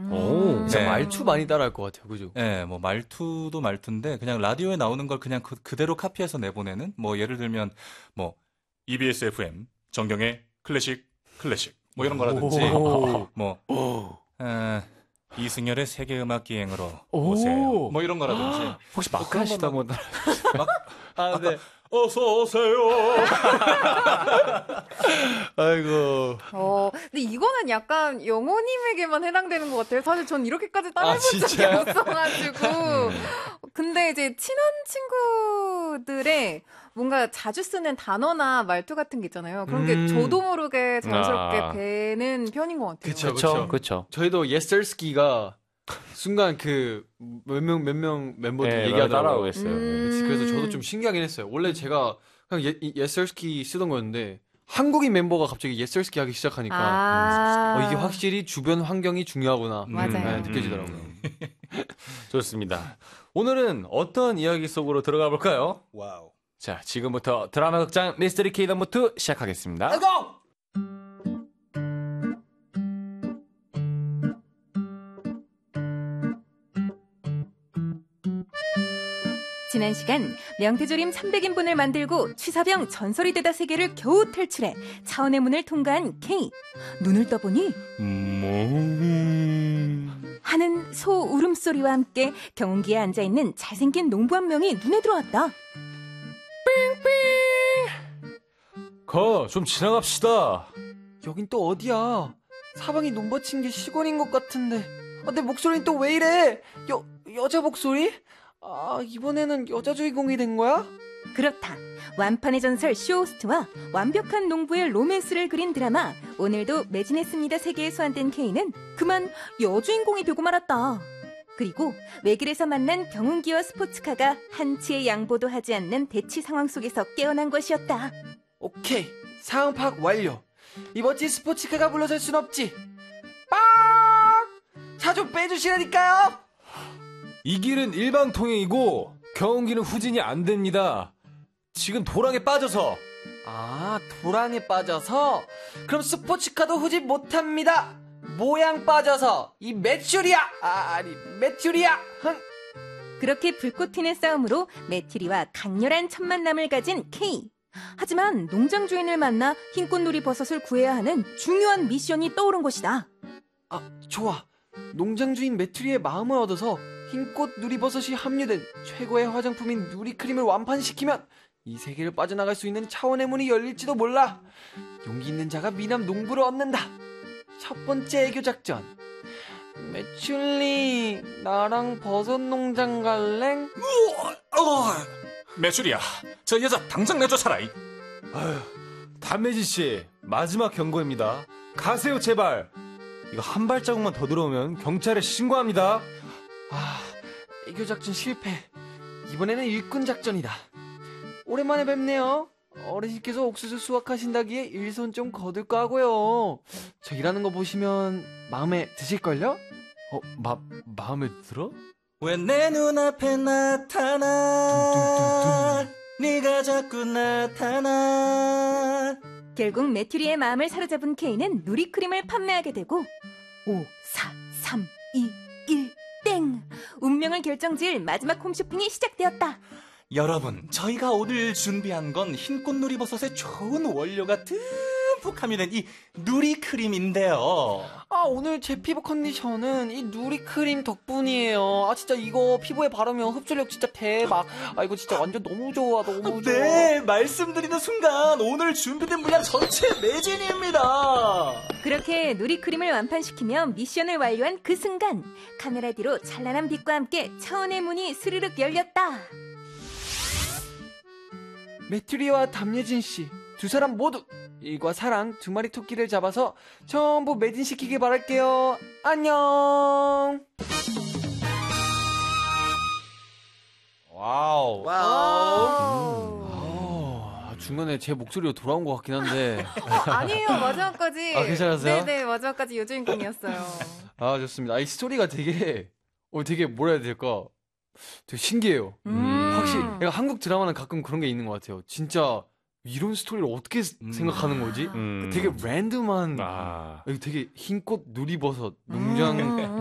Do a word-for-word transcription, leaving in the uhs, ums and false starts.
오, 진짜 네. 말투 많이 따라할 것 같아요, 그죠? 네, 뭐 말투도 말투인데 그냥 라디오에 나오는 걸 그냥 그, 그대로 카피해서 내보내는 뭐 예를 들면 뭐 이비에스 에프엠 정경의 클래식 클래식 뭐 이런 거라든지 오. 뭐 어, 이승열의 세계 음악 기행으로 오. 오세요. 뭐 이런 거라든지 혹시 뭐 막 그런 하시다 것만- 뭐 막 아, 네. 어서 오세요. 아이고. 어, 근데 이거는 약간 영호님에게만 해당되는 것 같아요. 사실 전 이렇게까지 따라해본 아, 적이 진짜요? 없어가지고. 근데 이제 친한 친구들의 뭔가 자주 쓰는 단어나 말투 같은 게 있잖아요. 그런 게 음. 저도 모르게 자연스럽게 아. 배는 편인 것 같아요. 그쵸. 그렇죠, 그렇죠. 저희도 예스터스키가 순간 그 몇 명 몇 명 멤버들 네, 얘기하다가 따라오겠어요. 음. 그래서 저도 좀 신기하긴 했어요. 원래 제가 그냥 예, 예스터스키 쓰던 거였는데 한국인 멤버가 갑자기 예스터스키 하기 시작하니까 아. 어, 이게 확실히 주변 환경이 중요하구나 맞아요. 네, 느껴지더라고요. 음. 좋습니다. 오늘은 어떤 이야기 속으로 들어가 볼까요? 와우. 자, 지금부터 드라마 극장 미스터리 케이덤 투 시작하겠습니다. 지난 시간 명태조림 삼백 인분을 만들고 취사병 전설이 되다 세계를 겨우 탈출해 차원의 문을 통과한 K. 눈을 떠보니 하는 소 울음소리와 함께 경운기에 앉아있는 잘생긴 농부 한 명이 눈에 들어왔다. 거, 좀 지나갑시다. 여긴 또 어디야? 사방이 눈받친 게 시골인 것 같은데 아, 내 목소리는 또 왜 이래? 여, 여자 목소리? 아 이번에는 여자 주인공이 된 거야? 그렇다. 완판의 전설 쇼호스트와 완벽한 농부의 로맨스를 그린 드라마 오늘도 매진했습니다 세계에 소환된 K는 그만 여주인공이 되고 말았다. 그리고 외길에서 만난 경운기와 스포츠카가 한치의 양보도 하지 않는 대치 상황 속에서 깨어난 것이었다. 오케이 상황 파악 완료. 이 멋진 스포츠카가 물러설 순 없지. 빡! 차 좀 빼주시라니까요. 이 길은 일방 통행이고 경운기는 후진이 안 됩니다. 지금 도랑에 빠져서. 아 도랑에 빠져서 그럼 스포츠카도 후진 못합니다. 모양 빠져서 이 메추리야 아 아니 메추리야 흥. 그렇게 불꽃 튀는 싸움으로 메티리와 강렬한 첫 만남을 가진 K. 하지만 농장 주인을 만나 흰꽃놀이 버섯을 구해야 하는 중요한 미션이 떠오른 것이다. 아 좋아. 농장 주인 메추리의 마음을 얻어서 흰꽃 누리버섯이 함유된 최고의 화장품인 누리크림을 완판시키면 이 세계를 빠져나갈 수 있는 차원의 문이 열릴지도 몰라. 용기 있는 자가 미남 농부를 얻는다. 첫 번째 애교 작전. 메추리 나랑 버섯 농장 갈래? 어, 매출이야. 저 여자 당장 내쫓아라. 이. 담매진 씨, 마지막 경고입니다. 가세요, 제발. 이거 한 발자국만 더 들어오면 경찰에 신고합니다. 아, 애교 작전 실패. 이번에는 일꾼 작전이다. 오랜만에 뵙네요. 어르신께서 옥수수 수확하신다기에 일손 좀 거둘까 하고요. 저 일하는 거 보시면 마음에 드실걸요? 어, 마, 마음에 들어? 왜 내 눈앞에 나타나? 네가 자꾸 나타나. 결국 메튜리의 마음을 사로잡은 K는 누리크림을 판매하게 되고 오, 사, 삼, 이, 일, 땡! 운명을 결정지을 마지막 홈쇼핑이 시작되었다. 여러분, 저희가 오늘 준비한 건 흰꽃누리 버섯의 좋은 원료가 듬뿍 함유된 이 누리크림인데요. 아, 오늘 제 피부 컨디션은 이 누리크림 덕분이에요. 아, 진짜 이거 피부에 바르면 흡수력 진짜 대박. 아, 이거 진짜 완전 너무 좋아, 너무 좋아. 네, 말씀드리는 순간 오늘 준비된 물량 전체 매진입니다. 그렇게 누리크림을 완판시키며 미션을 완료한 그 순간 카메라 뒤로 찬란한 빛과 함께 차원의 문이 스르륵 열렸다. 메투리와 담예진 씨 두 사람 모두 일과 사랑 두 마리 토끼를 잡아서 전부 매진시키길 바랄게요. 안녕. 와우. 아, 중간에 제 목소리로 돌아온 것 같긴 한데. 어, 아니에요. 마지막까지. 아, 괜찮았어요? 네네, 마지막까지 여주인공이었어요. 아, 좋습니다. 아, 이 스토리가 되게 어 되게 뭐라 해야 될까? 되게 신기해요. 음. 확실히 내가 한국 드라마는 가끔 그런 게 있는 것 같아요. 진짜 이런 스토리를 어떻게 음. 생각하는 거지? 음. 되게 랜덤한 아. 되게 흰꽃 누리버섯 농장 음.